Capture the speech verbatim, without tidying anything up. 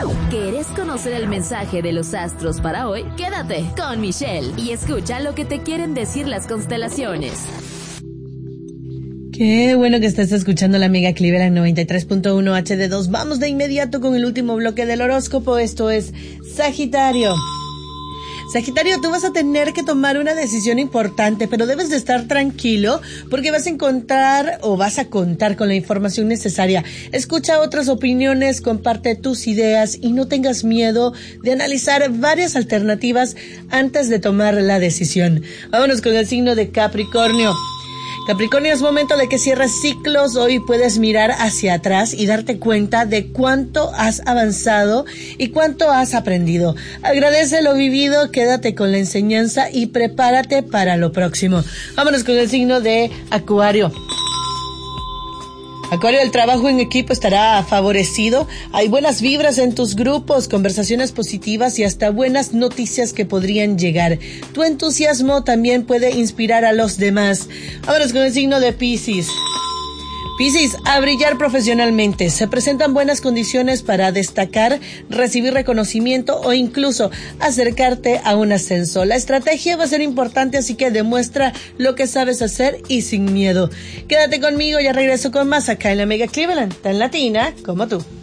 ¿Quieres conocer el mensaje de los astros para hoy? Quédate con Michelle y escucha lo que te quieren decir las constelaciones. Qué bueno que estés escuchando la Mega Cleveland noventa y tres punto uno H D dos. Vamos de inmediato con el último bloque del horóscopo. Esto es Sagitario. Sagitario, tú vas a tener que tomar una decisión importante, pero debes de estar tranquilo porque vas a encontrar o vas a contar con la información necesaria. Escucha otras opiniones, comparte tus ideas y no tengas miedo de analizar varias alternativas antes de tomar la decisión. Vámonos con el signo de Capricornio. Capricornio, es momento de que cierres ciclos. Hoy puedes mirar hacia atrás y darte cuenta de cuánto has avanzado y cuánto has aprendido. Agradece lo vivido, quédate con la enseñanza y prepárate para lo próximo. Vámonos con el signo de Acuario. Acuario, el trabajo en equipo estará favorecido. Hay buenas vibras en tus grupos, conversaciones positivas y hasta buenas noticias que podrían llegar. Tu entusiasmo también puede inspirar a los demás. Vámonos con el signo de Piscis. Piscis, a brillar profesionalmente. Se presentan buenas condiciones para destacar, recibir reconocimiento o incluso acercarte a un ascenso. La estrategia va a ser importante, así que demuestra lo que sabes hacer y sin miedo. Quédate conmigo, ya regreso con más acá en la Mega Cleveland, tan latina como tú.